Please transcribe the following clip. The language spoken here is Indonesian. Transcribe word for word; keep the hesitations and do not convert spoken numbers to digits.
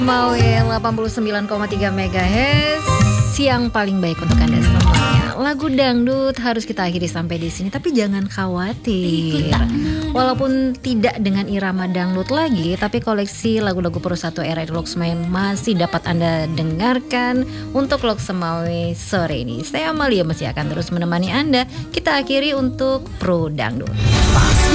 Mawe delapan puluh sembilan koma tiga megahertz, siang paling baik untuk Anda semuanya. Lagu dangdut harus kita akhiri sampai di sini, tapi jangan khawatir. Walaupun tidak dengan irama dangdut lagi, tapi koleksi lagu-lagu Perusahaan Era Loksmawe masih dapat Anda dengarkan untuk Loksmawe sore ini. Saya Amalia masih akan terus menemani Anda. Kita akhiri untuk Pro Dangdut.